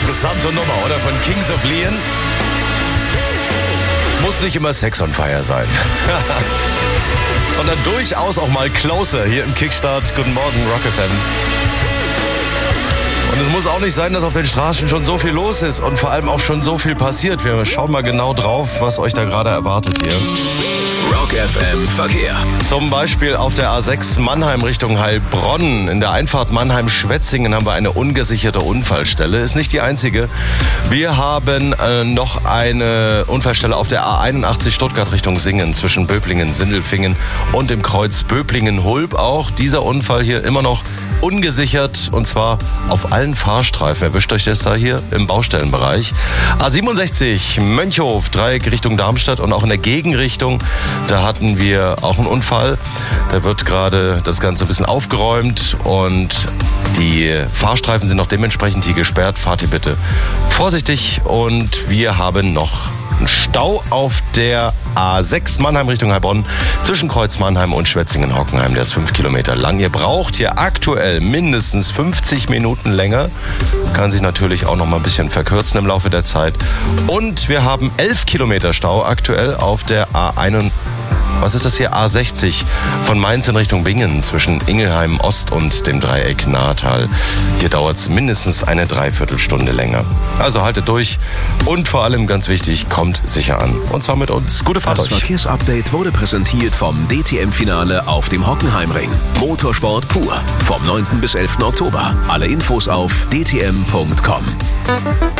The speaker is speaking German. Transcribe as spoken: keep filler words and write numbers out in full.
Interessante Nummer, oder? Von Kings of Leon. Es muss nicht immer Sex on Fire sein. Sondern durchaus auch mal Closer hier im Kickstart. Guten Morgen, Rock F M. Und es muss auch nicht sein, dass auf den Straßen schon so viel los ist und vor allem auch schon so viel passiert. Wir schauen mal genau drauf, was euch da gerade erwartet hier. Rock F M Verkehr. Zum Beispiel auf der A sechs Mannheim Richtung Heilbronn. In der Einfahrt Mannheim-Schwetzingen haben wir eine ungesicherte Unfallstelle. Ist nicht die einzige. Wir haben äh, noch eine Unfallstelle auf der A einundachtzig Stuttgart Richtung Singen zwischen Böblingen, Sindelfingen und dem Kreuz Böblingen-Hulb. Auch dieser Unfall hier immer noch ungesichert und zwar auf allen Fahrstreifen. Erwischt euch das da hier im Baustellenbereich. A siebenundsechzig Mönchhof, Dreieck Richtung Darmstadt und auch in der Gegenrichtung. Da hatten wir auch einen Unfall. Da wird gerade das Ganze ein bisschen aufgeräumt und die Fahrstreifen sind noch dementsprechend hier gesperrt. Fahrt ihr bitte vorsichtig und wir haben noch einen Stau auf der A sechs Mannheim Richtung Heilbronn zwischen Kreuz Mannheim und Schwetzingen-Hockenheim. Der ist fünf Kilometer lang. Ihr braucht hier aktuell mindestens fünfzig Minuten länger. Kann sich natürlich auch noch mal ein bisschen verkürzen im Laufe der Zeit. Und wir haben elf Kilometer Stau aktuell auf der A eins. Was ist das hier? A sechzig von Mainz in Richtung Bingen zwischen Ingelheim Ost und dem Dreieck Nahetal. Hier dauert es mindestens eine Dreiviertelstunde länger. Also haltet durch und vor allem ganz wichtig, kommt sicher an. Und zwar mit uns. Gute Fahrt Das euch. Verkehrsupdate wurde präsentiert vom D T M-Finale auf dem Hockenheimring. Motorsport pur. Vom neunten bis elften Oktober. Alle Infos auf d t m punkt com.